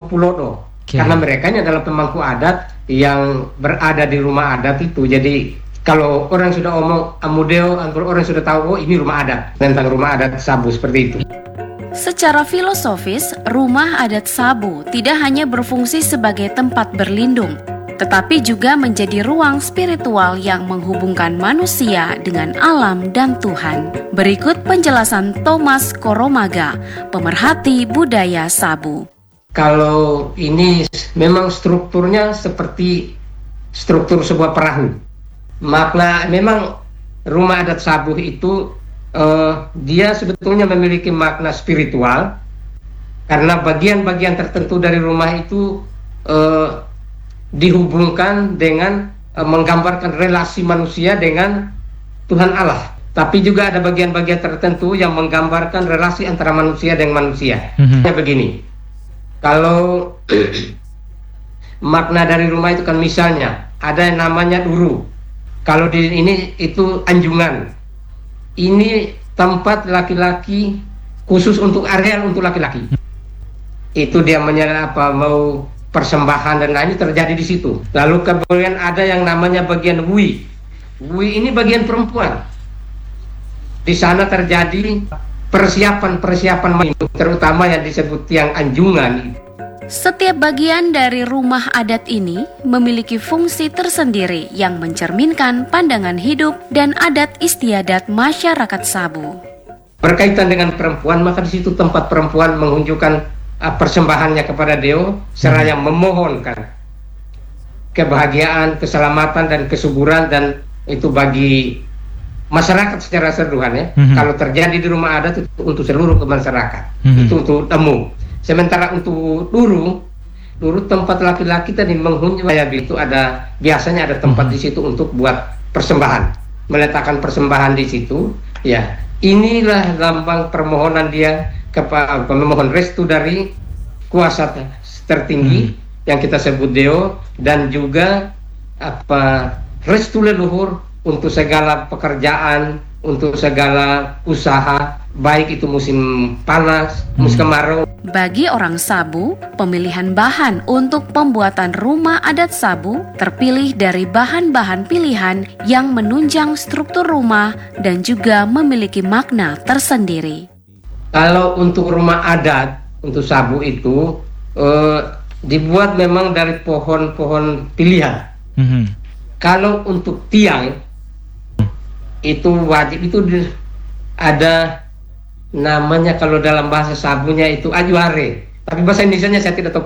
Pulodo. Okay. Karena mereka ini adalah pemangku adat yang berada di rumah adat itu. Jadi kalau orang sudah omong Amudeo, orang sudah tahu, oh ini rumah adat, tentang rumah adat Sabu, seperti itu. Secara filosofis, rumah adat Sabu tidak hanya berfungsi sebagai tempat berlindung, tetapi juga menjadi ruang spiritual yang menghubungkan manusia dengan alam dan Tuhan. Berikut penjelasan Thomas Koromaga, pemerhati budaya Sabu. Kalau ini memang strukturnya seperti struktur sebuah perahu. Makna memang rumah adat Sabu itu dia sebetulnya memiliki makna spiritual karena bagian-bagian tertentu dari rumah itu dihubungkan dengan menggambarkan relasi manusia dengan Tuhan Allah. Tapi juga ada bagian-bagian tertentu yang menggambarkan relasi antara manusia dengan manusia. Begini. Kalau makna dari rumah itu kan misalnya ada yang namanya duru. Kalau di ini itu anjungan. Ini tempat laki-laki khusus untuk areal untuk laki-laki. Itu dia mau persembahan dan lainnya terjadi di situ. Lalu kemudian ada yang namanya bagian wui. Wui ini bagian perempuan. Di sana terjadi persiapan terutama yang disebut tiang anjungan. Setiap bagian dari rumah adat ini memiliki fungsi tersendiri yang mencerminkan pandangan hidup dan adat istiadat masyarakat Sabu. Berkaitan dengan perempuan, maka di situ tempat perempuan menunjukkan persembahannya kepada Deo, seraya memohonkan kebahagiaan, keselamatan dan kesuburan, dan itu bagi masyarakat secara keseluruhan ya. Kalau terjadi di rumah adat itu untuk seluruh masyarakat, itu untuk temu. Sementara untuk duru tempat laki-laki tadi menghunjai itu biasanya ada tempat di situ untuk buat persembahan, meletakkan persembahan di situ. Ya, inilah lambang permohonan dia kepada memohon restu dari kuasa tertinggi yang kita sebut Deo, dan juga restu leluhur untuk segala pekerjaan, untuk segala usaha, baik itu musim panas, musim kemarau. Bagi orang Sabu, pemilihan bahan untuk pembuatan rumah adat Sabu terpilih dari bahan-bahan pilihan yang menunjang struktur rumah dan juga memiliki makna tersendiri. Kalau untuk rumah adat, untuk Sabu itu dibuat memang dari pohon-pohon pilihan. Kalau untuk tiang, itu wajib itu ada namanya, kalau dalam bahasa Sabunya itu ajuare, tapi bahasa Indonesianya saya tidak tahu.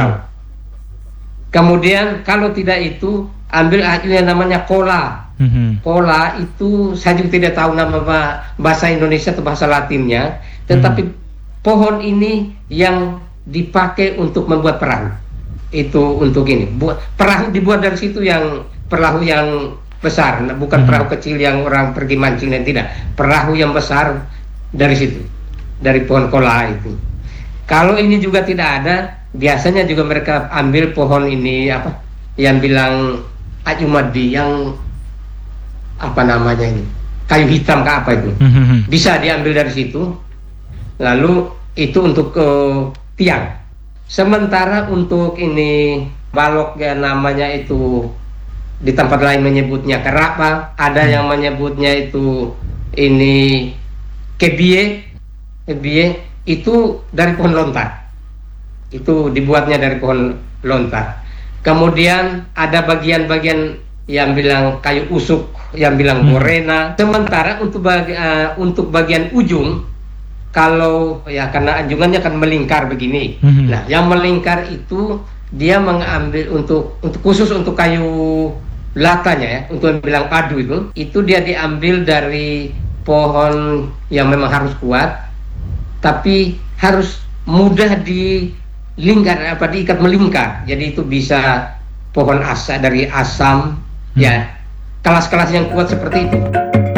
Kemudian kalau tidak itu ambil yang namanya kola. Kola itu saya juga tidak tahu nama bahasa Indonesia atau bahasa Latinnya, tetapi pohon ini yang dipakai untuk membuat perahu. Itu untuk ini. Perahu dibuat dari situ, yang perahu yang besar, bukan perahu kecil yang orang pergi mancing, dan tidak. Perahu yang besar dari situ, dari pohon kola itu. Kalau ini juga tidak ada, biasanya juga mereka ambil pohon ini yang bilang ajumadi, yang namanya ini, kayu hitam itu. Bisa diambil dari situ. Lalu itu untuk tiang. Sementara untuk ini balok ya, namanya itu di tempat lain menyebutnya kerapa, ada yang menyebutnya itu ini kebie itu dari pohon lontar. Itu dibuatnya dari pohon lontar. Kemudian ada bagian-bagian yang bilang kayu usuk, yang bilang morena. Sementara untuk bagian ujung, kalau ya karena anjungannya kan melingkar begini. Nah, yang melingkar itu dia mengambil untuk khusus untuk kayu latanya ya, untuk bilang padu itu dia diambil dari pohon yang memang harus kuat, tapi harus mudah diikat melingkar. Jadi itu bisa pohon dari asam, ya kelas-kelas yang kuat seperti itu.